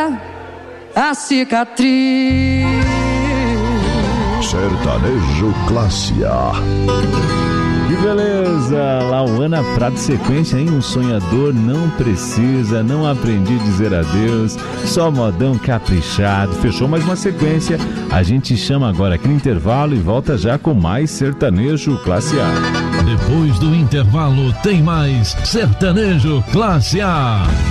é a cicatriz. Sertanejo Classe A. Que beleza! Lauana Prado, sequência, hein? Um sonhador não precisa, não aprendi a dizer adeus, só modão caprichado. Fechou mais uma sequência. A gente chama agora aqui no intervalo e volta já com mais Sertanejo Classe A. Depois do intervalo tem mais Sertanejo Classe A.